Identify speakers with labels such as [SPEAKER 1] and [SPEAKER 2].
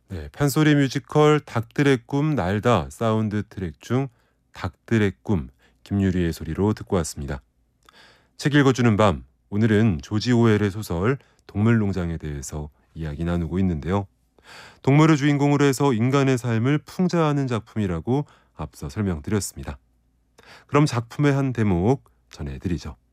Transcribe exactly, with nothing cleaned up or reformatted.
[SPEAKER 1] 네, 판소리 뮤지컬 닭들의 꿈 날다 사운드 트랙 중 닭들의 꿈 김유리의 소리로 듣고 왔습니다. 책 읽어주는 밤, 오늘은 조지 오웰의 소설 동물농장에 대해서 이야기 나누고 있는데요. 동물을 주인공으로 해서 인간의 삶을 풍자하는 작품이라고 앞서 설명드렸습니다. 그럼 작품의 한 대목 전해드리죠.